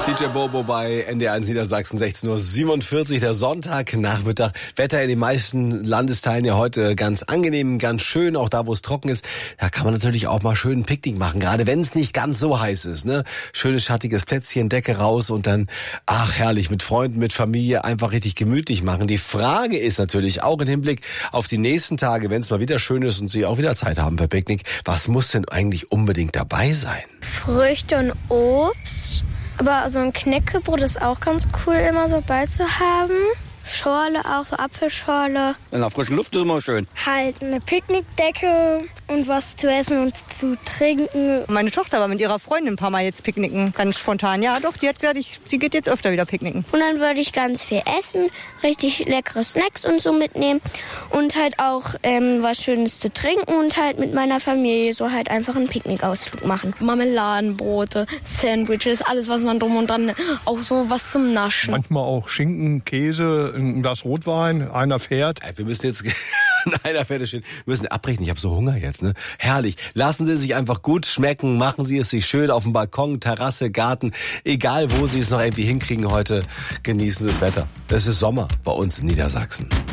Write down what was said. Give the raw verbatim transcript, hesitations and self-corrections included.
D J Bobo bei N D R eins Niedersachsen, sechzehn Uhr siebenundvierzig, der Sonntagnachmittag. Wetter in den meisten Landesteilen ja heute ganz angenehm, ganz schön, auch da, wo es trocken ist. Da kann man natürlich auch mal schön ein Picknick machen, gerade wenn es nicht ganz so heiß ist, ne? Schönes, schattiges Plätzchen, Decke raus und dann, ach herrlich, mit Freunden, mit Familie einfach richtig gemütlich machen. Die Frage ist natürlich auch im Hinblick auf die nächsten Tage, wenn es mal wieder schön ist und Sie auch wieder Zeit haben für Picknick, was muss denn eigentlich unbedingt dabei sein? Früchte und Obst. Aber so ein Knäckebrot ist auch ganz cool, immer so beizuhaben. Schorle auch, so Apfelschorle. In der frischen Luft ist immer schön. Halt eine Picknickdecke und was zu essen und zu trinken. Meine Tochter war mit ihrer Freundin ein paar Mal jetzt picknicken. Ganz spontan. Ja, doch, die hat gesagt, ich, sie geht jetzt öfter wieder picknicken. Und dann würde ich ganz viel essen, richtig leckere Snacks und so mitnehmen. Und halt auch ähm, was Schönes zu trinken und halt mit meiner Familie so halt einfach einen Picknickausflug machen. Marmeladenbrote, Sandwiches, alles, was man drum und dran, auch so was zum Naschen. Manchmal auch Schinken, Käse, ein Glas Rotwein, einer fährt. Wir müssen jetzt, einer fährt stehen, wir müssen abbrechen. Ich habe so Hunger jetzt, ne? Herrlich. Lassen Sie es sich einfach gut schmecken, machen Sie es sich schön auf dem Balkon, Terrasse, Garten, egal wo Sie es noch irgendwie hinkriegen heute, genießen Sie das Wetter. Es ist Sommer bei uns in Niedersachsen.